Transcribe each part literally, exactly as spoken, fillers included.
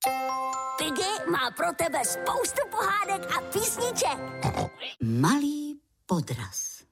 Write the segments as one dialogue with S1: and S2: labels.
S1: Piggy má pro tebe spoustu pohádek a písniček.
S2: Malý podraz.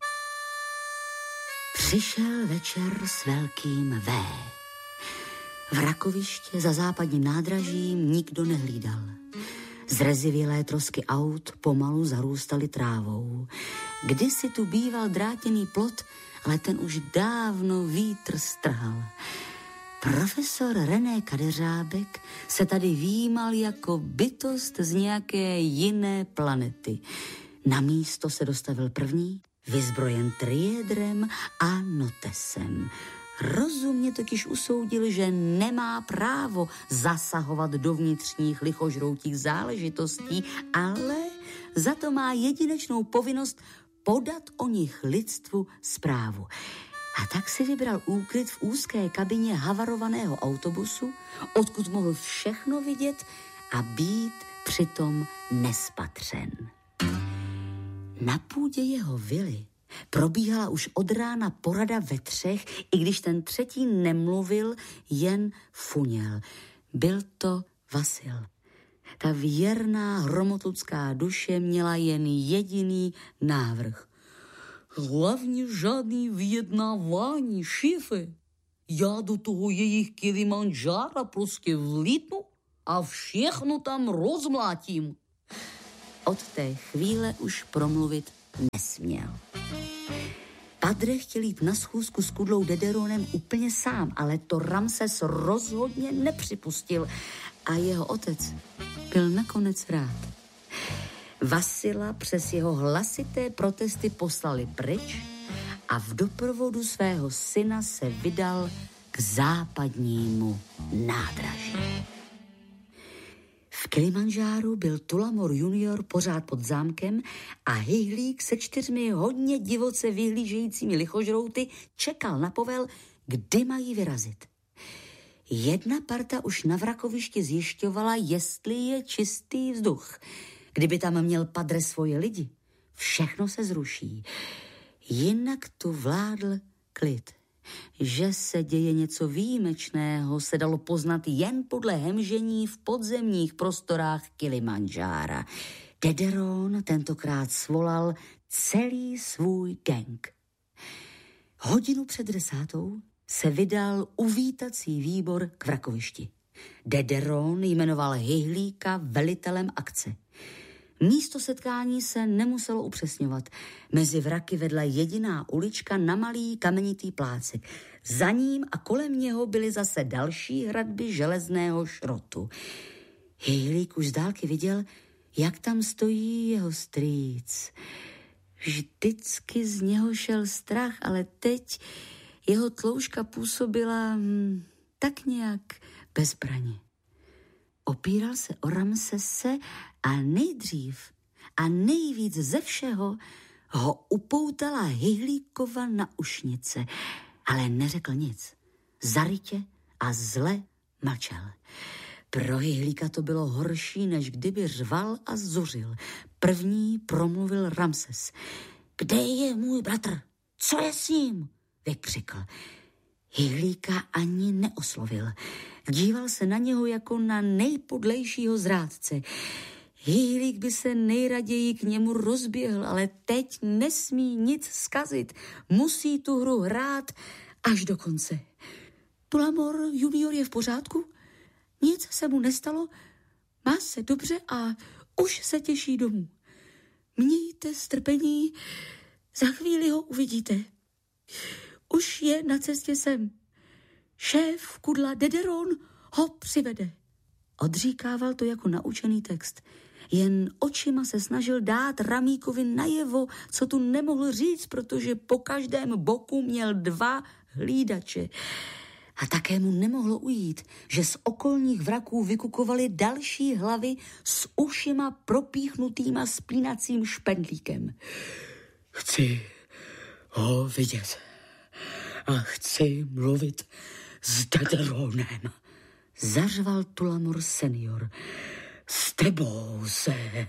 S2: Přišel večer s velkým V. V Rakoviště za západním nádražím nikdo nehlídal. Zrezivělé trosky aut pomalu zarůstaly trávou. Kdysi tu býval drátěný plot, ale ten už dávno vítr strhal. Profesor René Kadeřábek se tady výjímal jako bytost z nějaké jiné planety. Na místo se dostavil první, vyzbrojen triédrem a notesem. Rozumně totiž usoudil, že nemá právo zasahovat do vnitřních lichožroutích záležitostí, ale za to má jedinečnou povinnost podat o nich lidstvu zprávu. A tak si vybral úkryt v úzké kabině havarovaného autobusu, odkud mohl všechno vidět a být přitom nespatřen. Na půdě jeho vily probíhala už od rána porada ve třech, i když ten třetí nemluvil, jen funěl. Byl to Vasil. Ta věrná hromotludská duše měla jen jediný návrh. Hlavně žádný vyjednávání, šéfe. Já do toho jejich Kilimandžára prostě vlítnu a všechno tam rozmlátím. Od té chvíle už promluvit nesměl. Padre chtěl jít na schůzku s Kudlou Dederonem úplně sám, ale to Ramses rozhodně nepřipustil a jeho otec byl nakonec rád. Vasila přes jeho hlasité protesty poslali pryč a v doprovodu svého syna se vydal k západnímu nádraží. V Kilimandžáru byl Tulamor junior pořád pod zámkem a Hyhlík se čtyřmi hodně divoce vyhlížejícími lichožrouty čekal na povel, kdy mají vyrazit. Jedna parta už na Vrakovišti zjišťovala, jestli je čistý vzduch. Kdyby tam měl Padre svoje lidi, všechno se zruší. Jinak tu vládl klid. Že se děje něco výjimečného, se dalo poznat jen podle hemžení v podzemních prostorách Kilimandžára. Dederon tentokrát svolal celý svůj gang. Hodinu před desátou se vydal uvítací výbor k Vrakovišti. Dederon jmenoval Hyhlíka velitelem akce. Místo setkání se nemuselo upřesňovat. Mezi vraky vedla jediná ulička na malý kamenitý plácek. Za ním a kolem něho byly zase další hradby železného šrotu. Hyhlík už z dálky viděl, jak tam stojí jeho strýc. Vždycky z něho šel strach, ale teď jeho tloušťka působila hm, tak nějak bezbraně. Opíral se o Ramsese a nejdřív a nejvíc ze všeho ho upoutala Hyhlíkova naušnice, ale neřekl nic. Zarytě a zle mlčel. Pro Hyhlíka to bylo horší, než kdyby řval a zuřil. První promluvil Ramses. Kde je můj bratr? Co je s ním? Vykřikl. Hyhlíka ani neoslovil. Díval se na něho jako na nejpodlejšího zrádce. Hyhlík by se nejraději k němu rozběhl, ale teď nesmí nic zkazit. Musí tu hru hrát až do konce. Tulamor junior je v pořádku? Nic se mu nestalo? Má se dobře a už se těší domů. Mějte strpení, za chvíli ho uvidíte. Už je na cestě sem. Šéf Kudla Dederon ho přivede. Odříkával to jako naučený text. Jen očima se snažil dát Ramíkovi najevo, co tu nemohl říct, protože po každém boku měl dva hlídače. A také mu nemohlo ujít, že z okolních vraků vykukovaly další hlavy s ušima propíchnutýma spínacím špendlíkem. Chci ho vidět a chci mluvit s Dederonem, zařval Tulamor senior. S tebou se,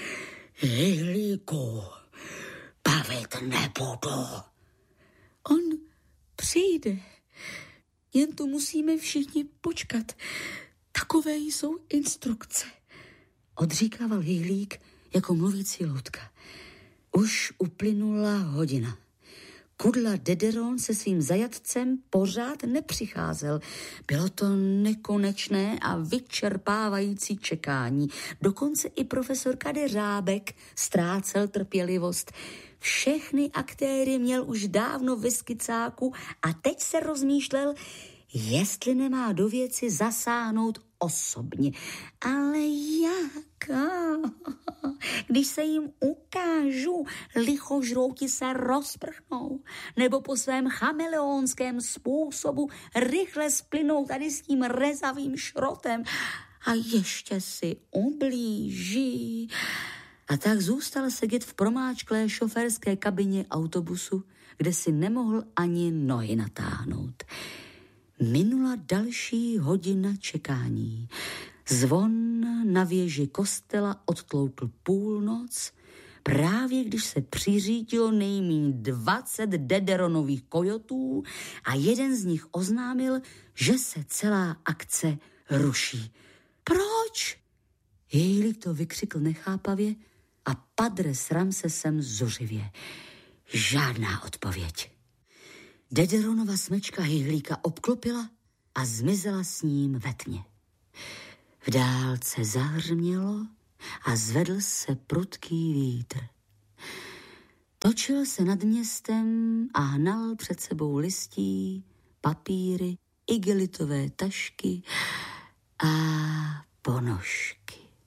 S2: Hyhlíku, bavit nebudu. On přijde, jen tu musíme všichni počkat. Takové jsou instrukce, odříkával Hyhlík jako mluvící loutka. Už uplynula hodina. Kudla Dederon se svým zajatcem pořád nepřicházel. Bylo to nekonečné a vyčerpávající čekání. Dokonce i profesor Kadeřábek ztrácel trpělivost. Všechny aktéry měl už dávno ve skicáku a teď se rozmýšlel, jestli nemá do věci zasáhnout osobně. Ale jak? Když se jim ukážu, lichožrouti se rozprchnou, nebo po svém chameleonském způsobu rychle splynou tady s tím rezavým šrotem a ještě si ublíží. A tak zůstal sedět v promáčklé šoférské kabině autobusu, kde si nemohl ani nohy natáhnout. Minula další hodina čekání. Zvon na věži kostela odtloukl půlnoc, právě když se přiřídilo nejméně dvacet Dederonových kojotů a jeden z nich oznámil, že se celá akce ruší. Proč? Hyhlík to vykřikl nechápavě a padre s Ramsesem zuřivě. Žádná odpověď. Dederonova smečka Hyhlíka obklopila a zmizela s ním ve tmě. V dálce zahřmělo a zvedl se prudký vítr. Točil se nad městem a hnal před sebou listí, papíry, igelitové tašky a ponožky.